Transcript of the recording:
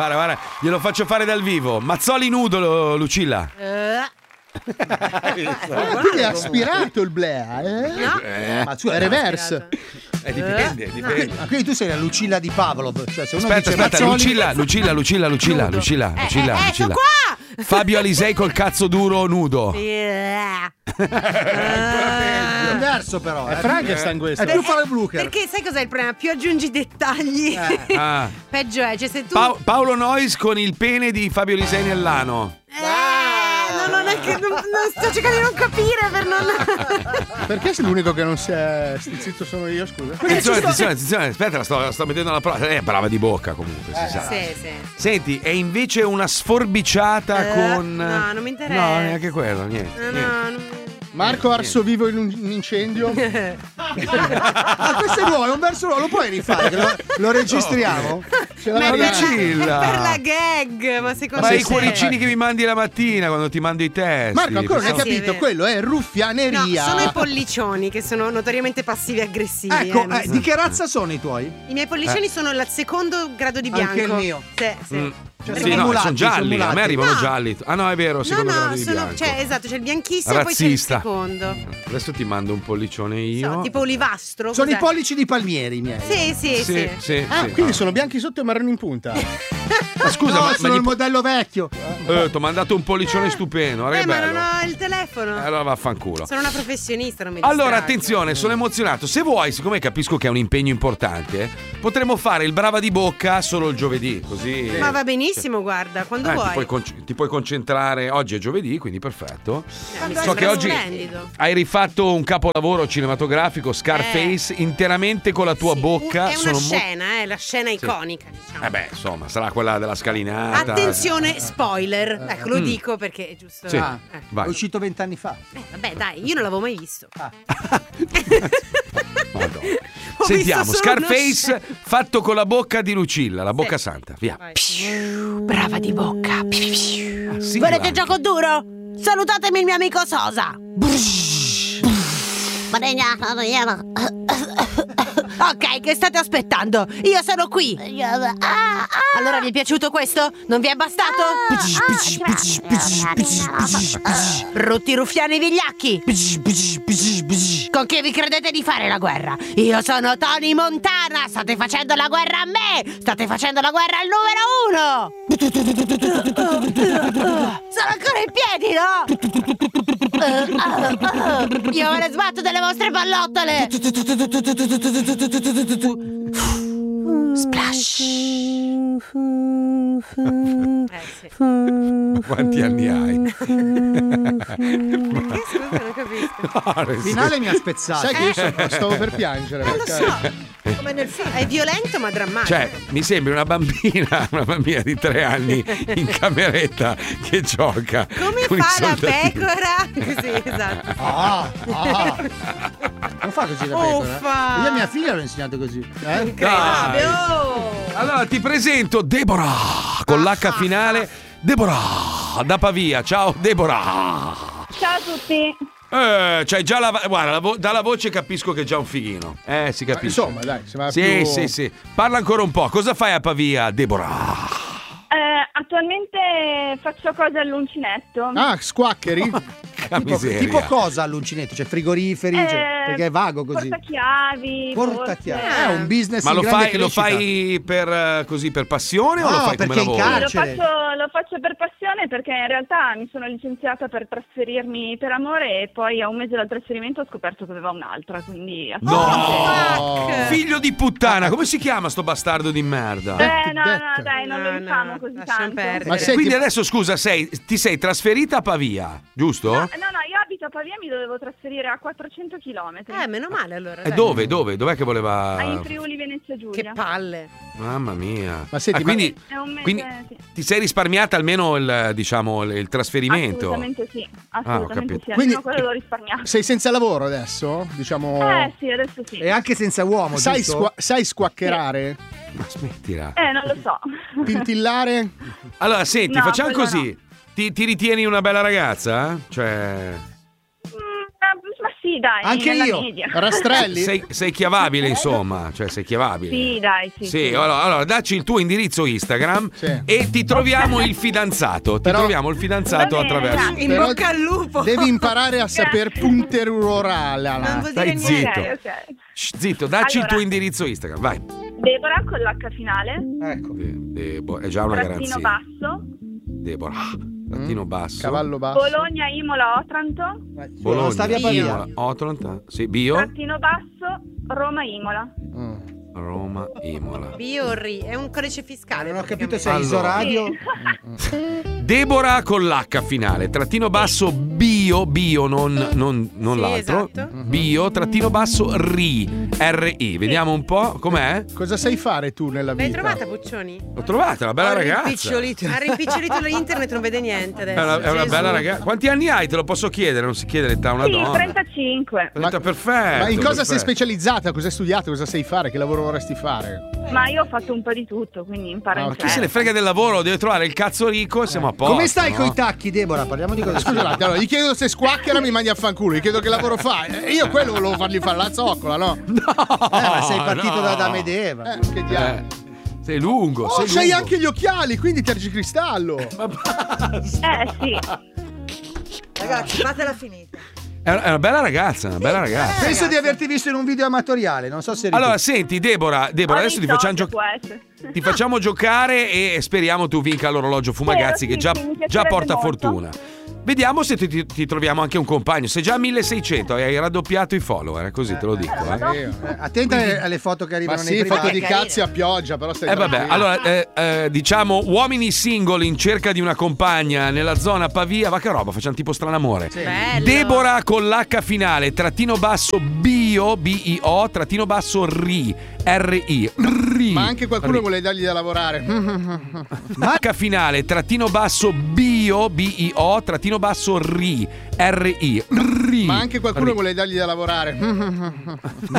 Guarda, glielo faccio fare dal vivo. Mazzoli nudo, Lucilla. Quindi è aspirato il blea, No. Ma tu è reverse. Dipende. Quindi tu sei la Lucilla di Pavlov. Cioè, se uno Aspetta, dice Mazzoli... Lucilla. Sono qua! Fabio Alisei col cazzo duro nudo. È diverso però. È Frankenstein questo. È più fare Blucher. Perché sai cos'è il problema? Più aggiungi dettagli, peggio è. Cioè, se tu. Paolo Nois con il pene di Fabio Alisei nell'ano. Non è che non sto cercando di non capire per non. Perché sei l'unico che non si è stizzito sono io, scusa? Attenzione, aspetta, la sto mettendo alla prova. È brava di bocca comunque, si sa. Sì. Senti, è invece una sforbiciata con... No, non mi interessa. No, neanche quello, niente. No. Marco arso vivo in un incendio. Ma questo è nuovo, è un verso nuovo, lo puoi rifare? Che lo registriamo? Ma è Lucilla. per la gag, ma secondo Ma me. i cuoricini che mi mandi la mattina quando ti mando i testi. Marco ancora non hai Sì, capito, sì. quello è No, ruffianeria. sono i pollicioni che sono notoriamente passivi e aggressivi. Ecco, non so. di che razza sono i tuoi? I miei pollicioni sono il secondo grado di bianco. Anche il mio. Sì. Cioè, Sì, no, sono gialli, a me arrivano No. gialli. Ah no, è vero, secondo No, grado di sono, bianco. cioè, esatto, c'è il bianchissimo e poi c'è il Razzista. secondo. Adesso ti mando un pollicione io. So, tipo olivastro. Sono cos'è? i pollici di Palmieri i miei. Sì. Sì. Quindi sono bianchi sotto e marroni in punta. Ma scusa, No, ma sono il modello vecchio. ti ho mandato un pollicione stupendo, guarda che Ma bello. non ho il telefono. Allora vaffanculo. Sono una professionista, non mi Allora, distraggo. attenzione, sono emozionato. Se vuoi, siccome capisco che è un impegno importante, potremmo fare il brava di bocca solo il giovedì, così. Ma va benissimo, guarda, quando vuoi. Ti puoi concentrare. Oggi è giovedì, quindi perfetto. Mi So sembra che oggi splendido. hai rifatto un capolavoro cinematografico, Scarface, interamente con la tua Sì, bocca. è una scena, la scena iconica, diciamo. Beh, insomma, sarà quella della scalinata. Attenzione, spoiler. Ecco, lo dico perché è giusto. Sì. È uscito 20 anni fa. Vabbè, dai, io non l'avevo mai visto. Madonna. Ho Sentiamo, visto solo una Scarface scena. fatto con la bocca di Lucilla, la bocca santa. Via. Vai. Brava di bocca. Sì, Volete va. gioco duro? Salutatemi il mio amico Sosa. Ok, che state aspettando? Io sono qui. Allora, vi è piaciuto questo? Non vi è bastato? Brutti ruffiani vigliacchi. Con chi vi credete di fare la guerra? Io sono Tony Montana. State facendo la guerra a me. State facendo la guerra al numero 1. Sono ancora in piedi, no? Io me ne sbatto delle vostre pallottole. Splash. Sì. Quanti anni hai? Perché scusa, non capisco. Il finale mi ha spezzato. Sai che io stavo per piangere. Non lo so. Come nel film. È violento ma drammatico. Cioè, mi sembri una bambina di 3 anni in cameretta che gioca. Come con i fa la soldatini. pecora? Sì, esatto. Non fa così la pecora. Uffa. Io a mia figlia l'ho insegnato così. Dai. Allora ti presento Deborah con l'H finale. Deborah da Pavia. Ciao Deborah. Ciao a tutti. C'hai già guarda, dalla voce capisco che è già un fighino. Si capisce. Insomma, dai, sembra Sì, sì. Parla ancora un po'. Cosa fai a Pavia, Deborah? Attualmente faccio cose all'uncinetto. Ah, squaccheri? Miseria. Tipo cosa all'uncinetto? Cioè frigoriferi? Perché è vago così. Portachiavi. Portachiavi. borse. È un business Ma in lo grande fai, lo crescita. fai per così per passione o No, lo fai come perché in lavoro? carcere. Lo faccio per passione perché in realtà mi sono licenziata per trasferirmi per amore e poi a un mese dal trasferimento ho scoperto che aveva un'altra, quindi No! Figlio di puttana, come si chiama sto bastardo di merda? no, dai, non lo diciamo così tanto. Ma senti, Quindi adesso scusa, ti sei trasferita a Pavia, giusto? No, io abito a Pavia, mi dovevo trasferire a 400 km. Meno male allora. E dai. dove? Dov'è che voleva? In Friuli Venezia Giulia. Che palle. Mamma mia. Ma senti, quindi, È un mese, quindi sì. ti sei risparmiata almeno il trasferimento? Assolutamente sì, ho assolutamente capito. sì, Quindi- almeno quello l'ho risparmiato. sei senza lavoro adesso? Diciamo. Sì, adesso sì. E anche senza uomo, Sai, giusto? sai squaccherare? Ma smettila. Non lo so. Pintillare? Allora, senti, No, facciamo quello così. Ti ritieni una bella ragazza? Cioè. Ma sì, dai, Anche nella io. media. Rastrelli? Sei chiavabile, insomma, cioè sei chiavabile. Sì, dai, sì. Allora, dacci il tuo indirizzo Instagram e ti troviamo il fidanzato. Però- Ti troviamo il fidanzato Va bene, attraverso. grazie. In Però bocca al lupo. Devi imparare a saper punterurale. Non vuol Stai dire zitto. niente. Ok. Zitto, dacci il Allora. tuo indirizzo Instagram, vai. Deborah con l'H finale, Ecco. È già una trattino garanzia. basso, Deborah, trattino basso. Cavallo basso. Bologna, Imola, Otranto, Bologna, Non stavi a Pavia. Imola, Otranto, sì, Bio, trattino basso, Roma, Imola. Roma, Imola. Biorri, è un codice fiscale. Non ho capito se praticamente. è Isoradio. Deborah con l'H finale, trattino basso bio, non Sì, l'altro. esatto. Bio, trattino basso RI. Vediamo un po' com'è. Cosa sai fare tu nella L'hai vita? trovata, Puccioni? L'ho trovata, una bella ragazza. Ha rimpicciolito l'internet, non vede niente adesso. È una Gesù. bella ragazza. Quanti anni hai? Te lo posso chiedere, non si chiede l'età a una Sì, donna. 35. Perfetto. Ma in cosa sei perfetto. specializzata? Cosa hai studiato? Cosa sai fare? Che lavoro vorresti fare? Ma io ho fatto un po' di tutto, quindi imparo in ok. Chi se ne frega del lavoro? Deve trovare il cazzo ricco e siamo a posto. Come stai no? coi tacchi, Deborah? Parliamo di cosa. Scusa un attimo, allora, gli chiedo se squacchera, mi mandi a fanculo. Gli chiedo che lavoro fa. Io quello volevo fargli fare la zoccola, no? Ma sei partito no. da Medeva. Che diavolo. Sei lungo. Oh, sei c'hai lungo. anche gli occhiali, quindi tergicristallo. Sì. Ragazzi, fatela finita. È una bella ragazza, una bella ragazza. Penso di averti visto in un video amatoriale, non so se eri Allora, tu. senti, Deborah, adesso ti facciamo, può essere. ti facciamo giocare e speriamo tu vinca l'orologio Fumagazzi Sì, che già, sì, mi piacerebbe già porta molto. fortuna. Vediamo se ti troviamo anche un compagno. Sei già a 1600 e hai raddoppiato i follower, così te lo dico. Attenta alle foto che Ma arrivano sì, nei foto privati. di cazzi a pioggia, però stai Vabbè, tranquillo. allora diciamo uomini single in cerca di una compagna nella zona Pavia, va che roba, facciamo tipo stranamore. Bello. Deborah con l'H finale, trattino basso bio, BIO, trattino basso RI, RI. Ma anche qualcuno vuole dargli da lavorare. H finale, trattino basso bio, BIO, trattino basso RI, RI. Ma anche qualcuno vuole dargli da lavorare.